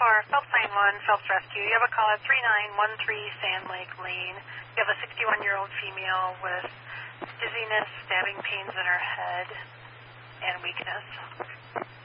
for Phelps 91, Phelps Rescue. You have a call at 3913 Sand Lake Lane. You have a 61-year-old female with dizziness, stabbing pains in her head, and weakness.